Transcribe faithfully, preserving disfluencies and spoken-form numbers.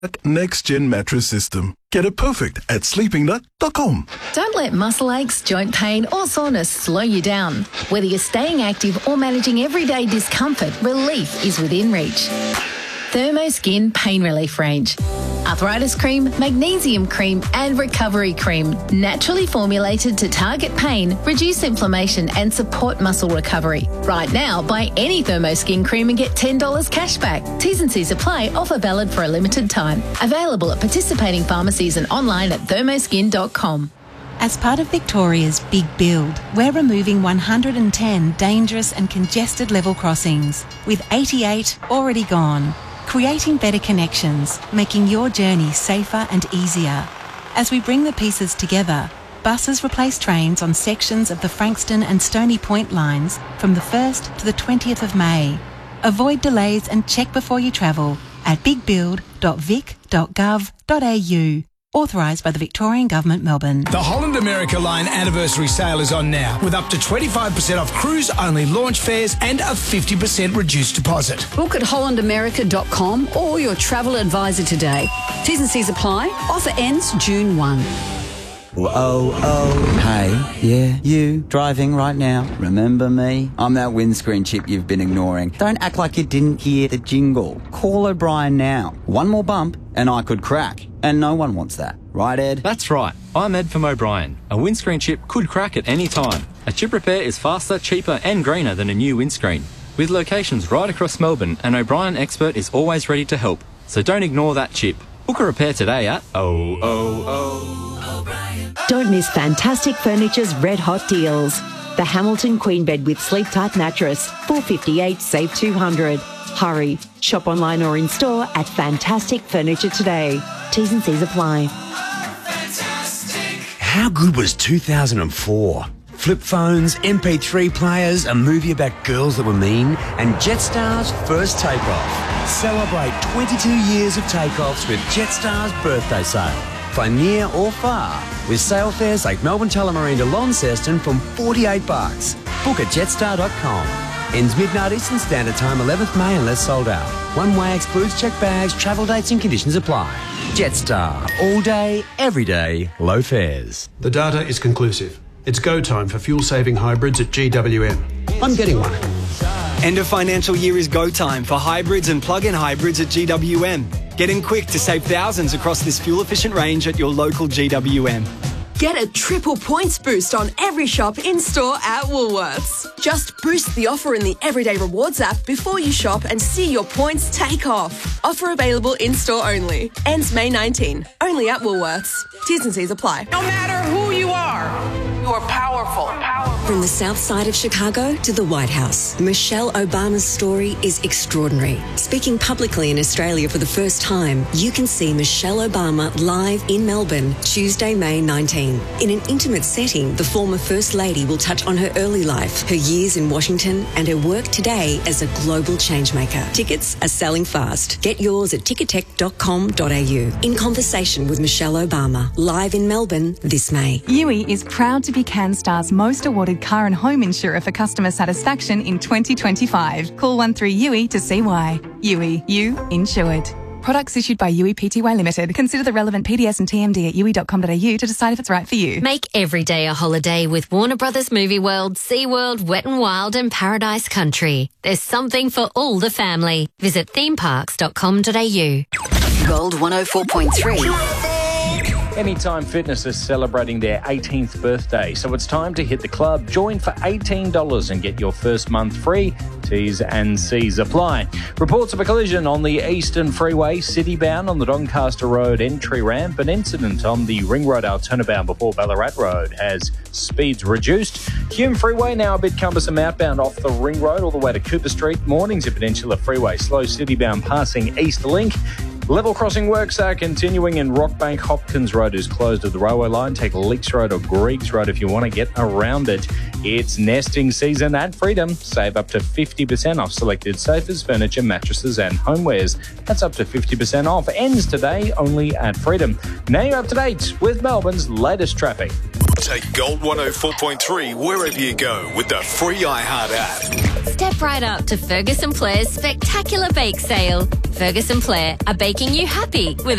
Next Gen Mattress System. Get it perfect at sleeping nut dot com. Don't let muscle aches, joint pain or soreness slow you down. Whether you're staying active or managing everyday discomfort, relief is within reach. Thermoskin Pain Relief Range. Arthritis cream, magnesium cream and recovery cream. Naturally formulated to target pain, reduce inflammation and support muscle recovery. Right now, buy any Thermoskin cream and get ten dollars cash back. T's and C's apply. Offer valid for a limited time. Available at participating pharmacies and online at thermoskin dot com. As part of Victoria's Big Build, we're removing one hundred ten dangerous and congested level crossings, with eighty-eight already gone. Creating better connections, making your journey safer and easier. As we bring the pieces together, buses replace trains on sections of the Frankston and Stony Point lines from the first to the twentieth of May. Avoid delays and check before you travel at big build dot vic dot gov dot a u. Authorised by the Victorian Government, Melbourne. The Holland America Line anniversary sale is on now, with up to twenty-five percent off cruise-only launch fares and a fifty percent reduced deposit. Book at holland america dot com or your travel advisor today. T's and C's apply. Offer ends June first. Oh, oh, hey, yeah, you, driving right now, remember me? I'm that windscreen chip you've been ignoring. Don't act like you didn't hear the jingle. Call O'Brien now. One more bump and I could crack. And no one wants that. Right, Ed? That's right. I'm Ed from O'Brien. A windscreen chip could crack at any time. A chip repair is faster, cheaper and greener than a new windscreen. With locations right across Melbourne, an O'Brien expert is always ready to help. So don't ignore that chip. Book a repair today at oh oh oh. Don't miss Fantastic Furniture's red hot deals. The Hamilton Queen Bed with Sleep Tight Mattress, four hundred fifty-eight dollars, save two hundred dollars. Hurry. Shop online or in store at Fantastic Furniture today. T's and C's apply. How good was two thousand four? Flip phones, M P three players, a movie about girls that were mean, and Jetstar's first takeoff. Celebrate twenty-two years of takeoffs with Jetstar's birthday sale. Fly near or far with sale fares like Melbourne Tullamarine to Launceston from forty-eight bucks. Book at jetstar dot com. Ends midnight Eastern Standard Time, eleventh May unless sold out. One way excludes check bags, travel dates and conditions apply. Jetstar. All day, every day, low fares. The data is conclusive. It's go time for fuel-saving hybrids at G W M. I'm getting one. End of financial year is go time for hybrids and plug-in hybrids at G W M. Get in quick to save thousands across this fuel-efficient range at your local G W M. Get a triple points boost on every shop in-store at Woolworths. Just boost the offer in the Everyday Rewards app before you shop and see your points take off. Offer available in-store only. Ends May nineteenth. Only at Woolworths. T's and C's apply. No matter who you are, you're powerful. powerful. From the south side of Chicago to the White House, Michelle Obama's story is extraordinary. Speaking publicly in Australia for the first time, you can see Michelle Obama live in Melbourne, Tuesday, May nineteenth. In an intimate setting, the former First Lady will touch on her early life, her years in Washington, and her work today as a global changemaker. Tickets are selling fast. Get yours at ticketek dot com dot a u. In conversation with Michelle Obama, live in Melbourne this May. U I is proud to be CanStar's most awarded car and home insurer for customer satisfaction in twenty twenty-five. Call one three U I to see why. U I, you insured. Products issued by U I Pty Limited. Consider the relevant P D S and T M D at u i dot com dot a u to decide if it's right for you. Make every day a holiday with Warner Brothers Movie World, SeaWorld, Wet n Wild and Paradise Country. There's something for all the family. Visit theme parks dot com dot a u. Gold one oh four point three. Anytime Fitness is celebrating their eighteenth birthday, so it's time to hit the club. Join for eighteen dollars and get your first month free. T's and C's apply. Reports of a collision on the Eastern Freeway, city-bound on the Doncaster Road entry ramp. An incident on the Ring Road Altona-bound before Ballarat Road has speeds reduced. Hume Freeway now a bit cumbersome outbound off the Ring Road all the way to Cooper Street. Mornings at Peninsula Freeway, slow city-bound passing East Link. Level crossing works are continuing in Rockbank. Hopkins Road is closed at the railway line. Take Leaks Road or Greeks Road if you want to get around it. It's nesting season at Freedom. Save up to fifty percent off selected sofas, furniture, mattresses and homewares. That's up to fifty percent off. Ends today only at Freedom. Now you're up to date with Melbourne's latest traffic. Take Gold one oh four point three wherever you go with the free iHeart app. Step right up to Ferguson Blair's spectacular bake sale. Ferguson Blair are baking you happy with